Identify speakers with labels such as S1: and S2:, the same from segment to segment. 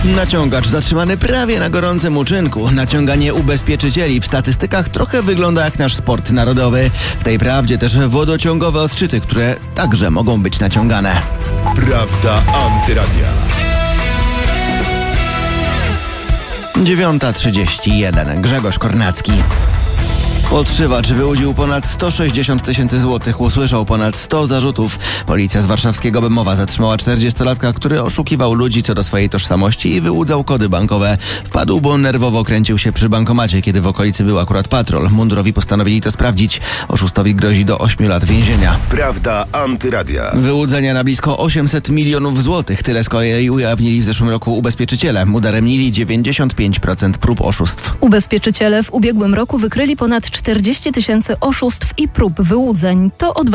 S1: Naciągacz zatrzymany prawie na gorącym uczynku. Naciąganie ubezpieczycieli w statystykach trochę wygląda jak nasz sport narodowy. W tej prawdzie też wodociągowe odczyty, które także mogą być naciągane.
S2: Prawda Antyradia.
S1: 9:31. Grzegorz Kornacki. Podszywacz wyłudził ponad 160 000 złotych, usłyszał ponad 100 zarzutów. Policja z warszawskiego Bemowa zatrzymała 40-latka, który oszukiwał ludzi co do swojej tożsamości i wyłudzał kody bankowe. Wpadł, bo nerwowo kręcił się przy bankomacie, kiedy w okolicy był akurat patrol. Mundurowi postanowili to sprawdzić. Oszustowi grozi do 8 lat więzienia.
S2: Prawda Antyradia.
S1: Wyłudzenia na blisko 800 milionów złotych. Tyle z kolei ujawnili w zeszłym roku ubezpieczyciele. Udaremnili 95% prób oszustw.
S3: Ubezpieczyciele w ubiegłym roku wykryli ponad 40 000 oszustw i prób wyłudzeń. To o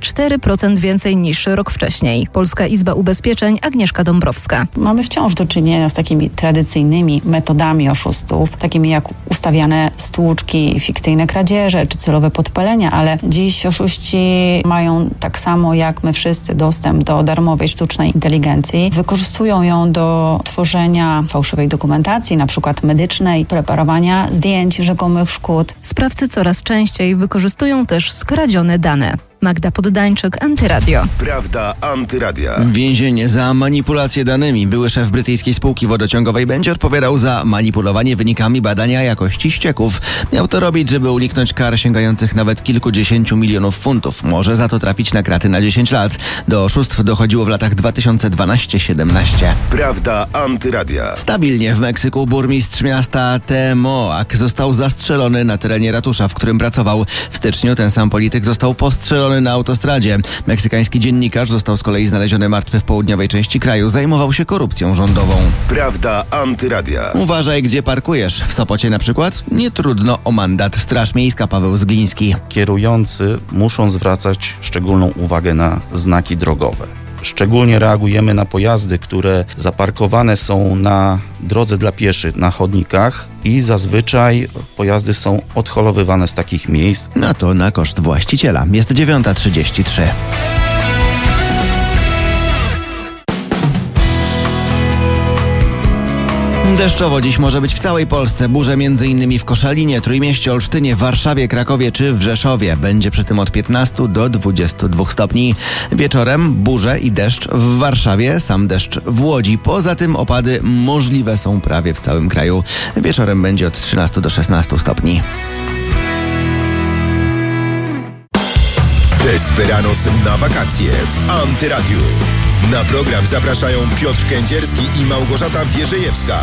S3: 24% więcej niż rok wcześniej. Polska Izba Ubezpieczeń, Agnieszka Dąbrowska.
S4: Mamy wciąż do czynienia z takimi tradycyjnymi metodami oszustów, takimi jak ustawiane stłuczki, fikcyjne kradzieże czy celowe podpalenia, ale dziś oszuści mają tak samo jak my wszyscy dostęp do darmowej sztucznej inteligencji. Wykorzystują ją do tworzenia fałszywej dokumentacji, na przykład medycznej, preparowania zdjęć rzekomych szkód.
S3: Sprawcy coraz częściej wykorzystują też skradzione dane. Magda Poddańczyk, Antyradio.
S2: Prawda Antyradia.
S1: Więzienie za manipulację danymi. Były szef brytyjskiej spółki wodociągowej będzie odpowiadał za manipulowanie wynikami badania jakości ścieków. Miał to robić, żeby uniknąć kar sięgających nawet kilkudziesięciu milionów funtów. Może za to trafić na kraty na 10 lat. Do oszustw dochodziło w latach 2012-17.
S2: Prawda Antyradia.
S1: Stabilnie w Meksyku burmistrz miasta Temoac został zastrzelony na terenie ratusza, w którym pracował. W styczniu ten sam polityk został postrzelony na autostradzie. Meksykański dziennikarz został z kolei znaleziony martwy w południowej części kraju. Zajmował się korupcją rządową.
S2: Prawda Antyradia.
S1: Uważaj, gdzie parkujesz. W Sopocie na przykład? Nie trudno o mandat. Straż Miejska, Paweł Zgliński.
S5: Kierujący muszą zwracać szczególną uwagę na znaki drogowe. Szczególnie reagujemy na pojazdy, które zaparkowane są na drodze dla pieszych, na chodnikach i zazwyczaj pojazdy są odholowywane z takich miejsc.
S1: Na to na koszt właściciela. Jest 9:33. Deszczowo dziś może być w całej Polsce. Burze m.in. w Koszalinie, Trójmieście, Olsztynie, Warszawie, Krakowie czy w Rzeszowie. Będzie przy tym od 15 do 22 stopni. Wieczorem burze i deszcz w Warszawie, sam deszcz w Łodzi. Poza tym opady możliwe są prawie w całym kraju. Wieczorem będzie od 13 do 16 stopni.
S2: Desperados na wakacje w Antyradiu. Na program zapraszają Piotr Kędzierski i Małgorzata Wierzejewska.